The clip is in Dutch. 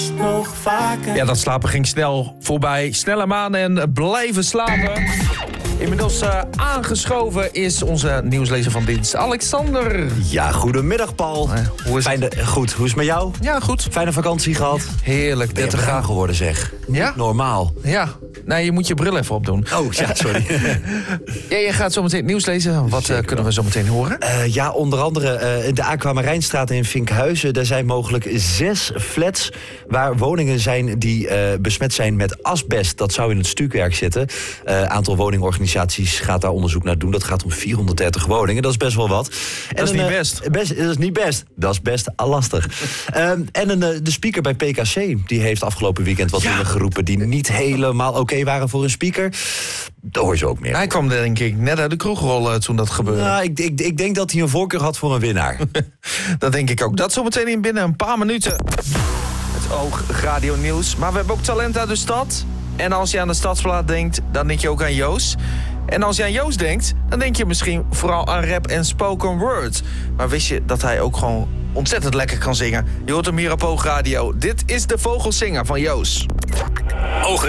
Nog vaker. Ja, dat slapen ging snel voorbij. Snel hem aan en blijven slapen. Inmiddels aangeschoven is onze nieuwslezer van dienst, Alexander. Ja, goedemiddag Paul. Hoe is het? Goed, hoe is het met jou? Ja, goed. Fijne vakantie gehad? Heerlijk. Ben je 30 bruin graden. geworden zeg? Ja? Normaal. Ja. Nee, je moet je bril even opdoen. Oh, ja, sorry. Ja, je gaat zo meteen het nieuws lezen. Wat kunnen we zo meteen horen? Ja, onder andere in de Aquamarijnstraat in Vinkhuizen. Daar zijn mogelijk 6 flats waar woningen zijn die besmet zijn met asbest. Dat zou in het stukwerk zitten. Aantal woningorganisaties gaat daar onderzoek naar doen. Dat gaat om 430 woningen. Dat is best wel wat. Dat is niet best. Dat is niet best. Dat is best lastig. De speaker bij PKC, die heeft afgelopen weekend wat dingen geroepen die niet helemaal oké waren voor een speaker. Dat hoor je ook meer. Hij kwam denk ik net uit de kroeg rollen toen dat gebeurde. Nou, ik denk dat hij een voorkeur had voor een winnaar. Dat denk ik ook. Dat zometeen in binnen een paar minuten. Het Oog Radio Nieuws. Maar we hebben ook talent uit de stad. En als je aan de Stadsplaat denkt, dan denk je ook aan Joost. En als je aan Joost denkt, dan denk je misschien vooral aan rap en spoken word. Maar wist je dat hij ook gewoon ontzettend lekker kan zingen? Je hoort hem hier op Oog Radio. Dit is de Vogelzinger van Joost. Oog